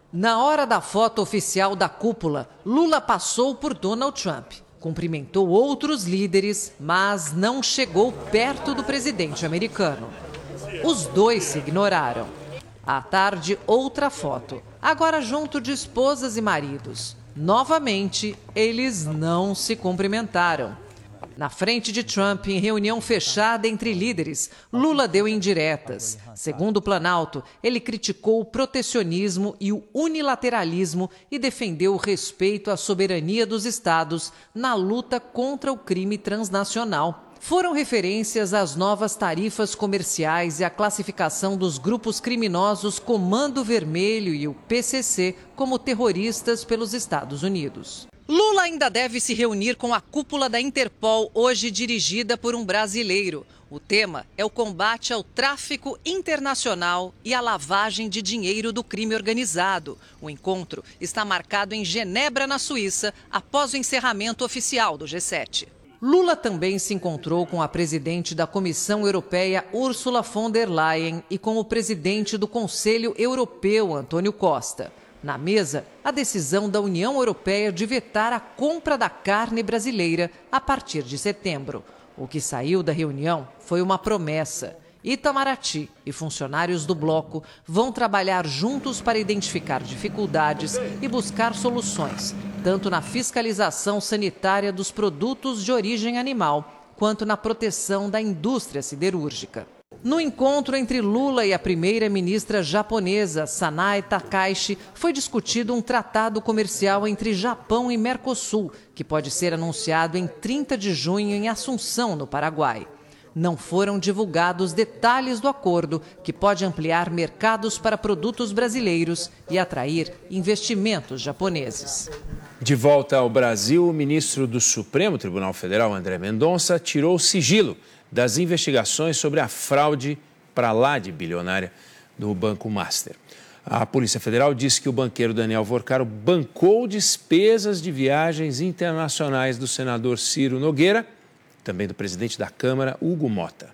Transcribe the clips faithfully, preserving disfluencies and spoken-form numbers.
Na hora da foto oficial da cúpula, Lula passou por Donald Trump. Cumprimentou outros líderes, mas não chegou perto do presidente americano. Os dois se ignoraram. À tarde, outra foto, agora junto de esposas e maridos. Novamente, eles não se cumprimentaram. Na frente de Trump, em reunião fechada entre líderes, Lula deu indiretas. Segundo o Planalto, ele criticou o protecionismo e o unilateralismo e defendeu o respeito à soberania dos estados na luta contra o crime transnacional. Foram referências às novas tarifas comerciais e à classificação dos grupos criminosos Comando Vermelho e o P C C como terroristas pelos Estados Unidos. Lula ainda deve se reunir com a cúpula da Interpol, hoje dirigida por um brasileiro. O tema é o combate ao tráfico internacional e à lavagem de dinheiro do crime organizado. O encontro está marcado em Genebra, na Suíça, após o encerramento oficial do G sete. Lula também se encontrou com a presidente da Comissão Europeia, Ursula von der Leyen, e com o presidente do Conselho Europeu, Antônio Costa. Na mesa, a decisão da União Europeia de vetar a compra da carne brasileira a partir de setembro. O que saiu da reunião foi uma promessa. Itamaraty e funcionários do bloco vão trabalhar juntos para identificar dificuldades e buscar soluções, tanto na fiscalização sanitária dos produtos de origem animal, quanto na proteção da indústria siderúrgica. No encontro entre Lula e a primeira-ministra japonesa, Sanae Takaichi, foi discutido um tratado comercial entre Japão e Mercosul, que pode ser anunciado em trinta de junho em Assunção, no Paraguai. Não foram divulgados detalhes do acordo, que pode ampliar mercados para produtos brasileiros e atrair investimentos japoneses. De volta ao Brasil, o ministro do Supremo Tribunal Federal, André Mendonça, tirou o sigilo das investigações sobre a fraude para lá de bilionária do Banco Master. A Polícia Federal disse que o banqueiro Daniel Vorcaro bancou despesas de viagens internacionais do senador Ciro Nogueira, também do presidente da Câmara, Hugo Mota.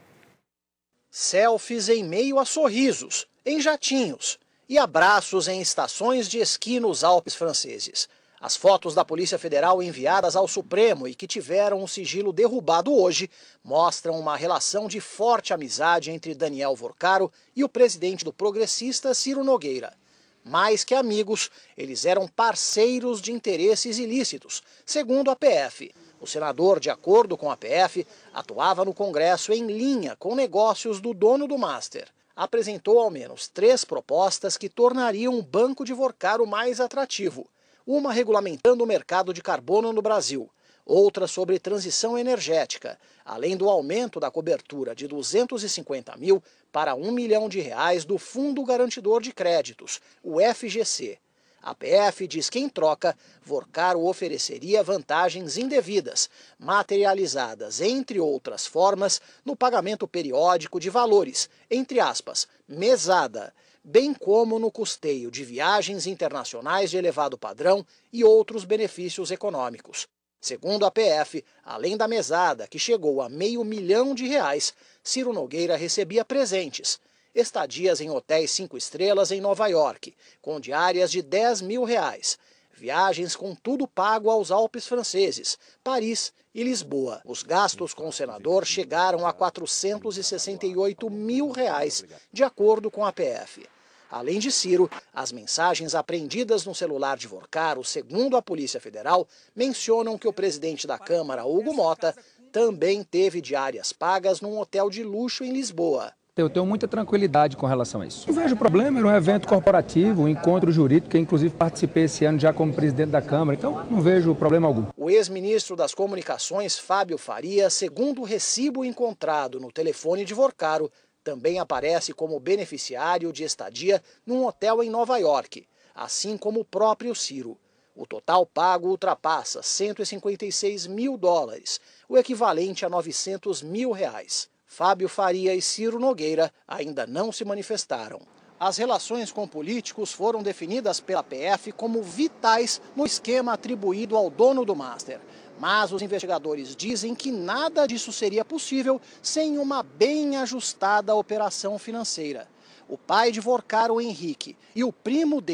Selfies em meio a sorrisos, em jatinhos, e abraços em estações de esqui nos Alpes franceses. As fotos da Polícia Federal enviadas ao Supremo e que tiveram o sigilo derrubado hoje mostram uma relação de forte amizade entre Daniel Vorcaro e o presidente do Progressista, Ciro Nogueira. Mais que amigos, eles eram parceiros de interesses ilícitos, segundo a P F. O senador, de acordo com a P F, atuava no Congresso em linha com negócios do dono do Master. Apresentou ao menos três propostas que tornariam o Banco de Vorcaro mais atrativo. Uma regulamentando o mercado de carbono no Brasil, outra sobre transição energética, além do aumento da cobertura de duzentos e cinquenta mil para um milhão de reais do Fundo Garantidor de Créditos, o F G C. A P F diz que, em troca, Vorcaro ofereceria vantagens indevidas, materializadas, entre outras formas, no pagamento periódico de valores, entre aspas, mesada, bem como no custeio de viagens internacionais de elevado padrão e outros benefícios econômicos. Segundo a P F, além da mesada, que chegou a meio milhão de reais, Ciro Nogueira recebia presentes, estadias em hotéis cinco estrelas em Nova York, com diárias de dez mil reais, viagens com tudo pago aos Alpes franceses, Paris e Lisboa. Os gastos com o senador chegaram a quatrocentos e sessenta e oito mil reais, de acordo com a P F. Além de Ciro, as mensagens apreendidas no celular de Vorcaro, segundo a Polícia Federal, mencionam que o presidente da Câmara, Hugo Mota, também teve diárias pagas num hotel de luxo em Lisboa. Eu tenho muita tranquilidade com relação a isso. Não vejo problema, era um evento corporativo, um encontro jurídico, que inclusive participei esse ano já como presidente da Câmara, então não vejo problema algum. O ex-ministro das Comunicações, Fábio Faria, segundo o recibo encontrado no telefone de Vorcaro, também aparece como beneficiário de estadia num hotel em Nova York, assim como o próprio Ciro. O total pago ultrapassa cento e cinquenta e seis mil dólares, o equivalente a novecentos mil reais. Fábio Faria e Ciro Nogueira ainda não se manifestaram. As relações com políticos foram definidas pela P F como vitais no esquema atribuído ao dono do Master. Mas os investigadores dizem que nada disso seria possível sem uma bem ajustada operação financeira. O pai de Vorcaro, Henrique, e o primo dele,